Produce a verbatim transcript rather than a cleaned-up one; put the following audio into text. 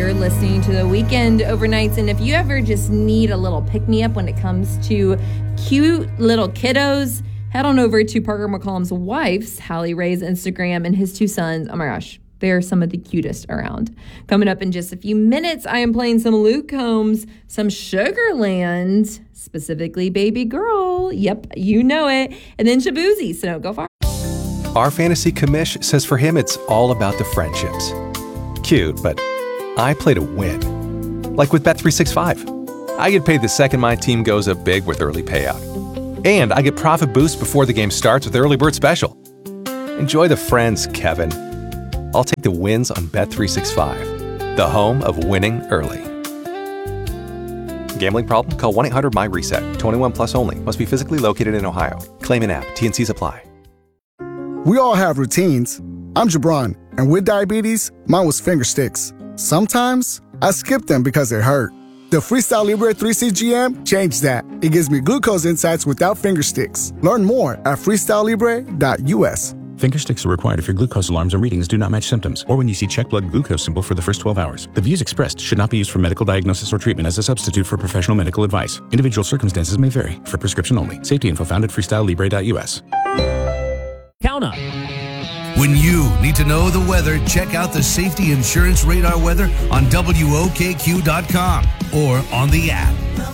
You're listening to The Weekend Overnights, and if you ever just need a little pick-me-up when it comes to cute little kiddos, head on over to Parker McCollum's wife's, Hallie Ray's Instagram, and his two sons. Oh my gosh, they're some of the cutest around. Coming up in just a few minutes, I am playing some Luke Combs, some Sugarland, specifically Baby Girl. Yep, you know it. And then Shabuzi, so don't go far. Our fantasy commish says for him it's all about the friendships. Cute, but I play to win. Like with Bet three sixty-five. I get paid the second my team goes up big with early payout. And I get profit boost before the game starts with Early Bird Special. Enjoy the friends, Kevin. I'll take the wins on Bet three sixty-five, the home of winning early. Gambling problem? Call one eight hundred M Y reset. twenty-one plus only. Must be physically located in Ohio. Claim in app. T and Cs apply. We all have routines. I'm Jabron, and with diabetes, mine was finger sticks. Sometimes I skip them because they hurt. The Freestyle Libre three C G M changed that. It gives me glucose insights without finger sticks. Learn more at freestyle libre dot U S. Finger sticks are required if your glucose alarms or readings do not match symptoms, or when you see check blood glucose symbol for the first twelve hours. The views expressed should not be used for medical diagnosis or treatment as a substitute for professional medical advice. Individual circumstances may vary. For prescription only. Safety info found at freestyle libre dot U S. Count up. When you need to know the weather, check out the Safety Insurance Radar weather on W O K Q dot com or on the app.